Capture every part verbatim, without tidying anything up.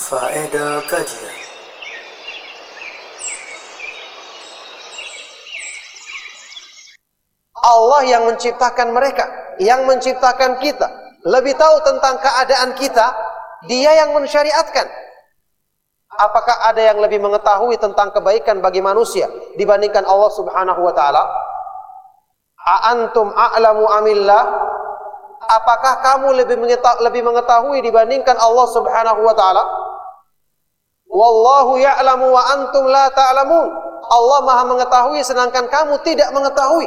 Faedah kajian. Allah yang menciptakan mereka, yang menciptakan kita, lebih tahu tentang keadaan kita. Dia yang mensyariatkan. Apakah ada yang lebih mengetahui tentang kebaikan bagi manusia dibandingkan Allah Subhanahu wa taala? A antum a'lamu amillah? Apakah kamu lebih lebih mengetahui dibandingkan Allah Subhanahu wa taala? Wallahu ya'lamu wa antum la ta'lamun. Allah Maha mengetahui sedangkan kamu tidak mengetahui.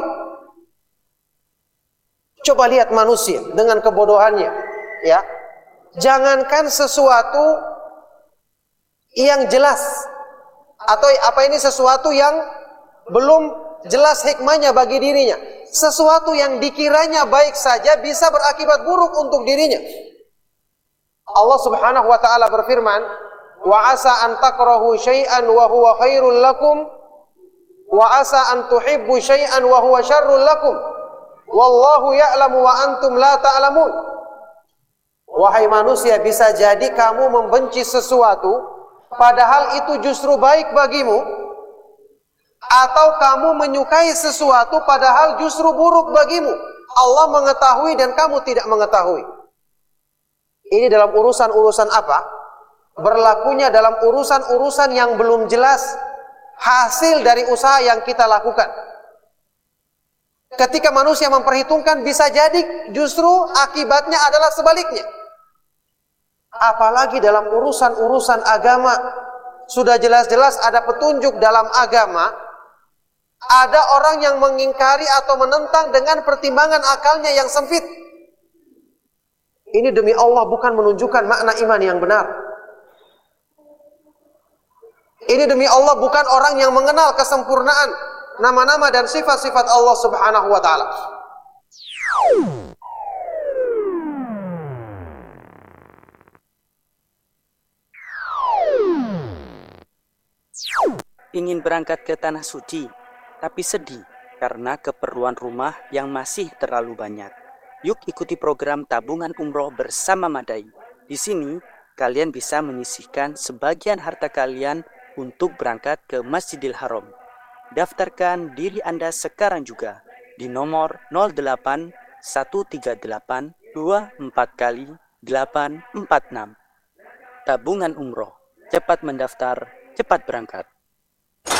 Coba lihat manusia dengan kebodohannya, ya. Jangankan sesuatu yang jelas, atau apa ini sesuatu yang belum jelas hikmahnya bagi dirinya. Sesuatu yang dikiranya baik saja bisa berakibat buruk untuk dirinya. Allah Subhanahu wa taala berfirman, "Wa asa an takrahu syai'an wa huwa khairul lakum, wa asa an tuhibbu syai'an wa huwa syarrul lakum. Wallahu ya'lamu wa antum la ta'lamun." Wahai manusia, bisa jadi kamu membenci sesuatu padahal itu justru baik bagimu, atau kamu menyukai sesuatu padahal justru buruk bagimu. Allah mengetahui dan kamu tidak mengetahui. Ini dalam urusan-urusan apa? Berlakunya dalam urusan-urusan yang belum jelas hasil dari usaha yang kita lakukan. Ketika manusia memperhitungkan, bisa jadi justru akibatnya adalah sebaliknya. Apalagi dalam urusan-urusan agama, sudah jelas-jelas ada petunjuk dalam agama, ada orang yang mengingkari atau menentang dengan pertimbangan akalnya yang sempit. Ini demi Allah bukan menunjukkan makna iman yang benar. Ini demi Allah bukan orang yang mengenal kesempurnaan nama-nama dan sifat-sifat Allah Subhanahu wa taala. Ingin berangkat ke tanah suci, tapi sedih karena keperluan rumah yang masih terlalu banyak. Yuk ikuti program tabungan umroh bersama Madai. Di sini kalian bisa menyisihkan sebagian harta kalian untuk berangkat ke Masjidil Haram. Daftarkan diri Anda sekarang juga di nomor nol delapan satu tiga delapan dua empat kali delapan empat enam. Tabungan umroh, cepat mendaftar, cepat berangkat.